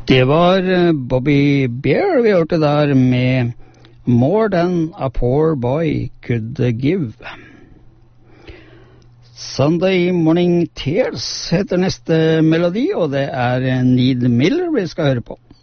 Det var Bobby Bear vi hørte der med More Than a Poor Boy Could Give. Sunday Morning Tears heter neste melodi, og det er Need Miller vi skal høre på.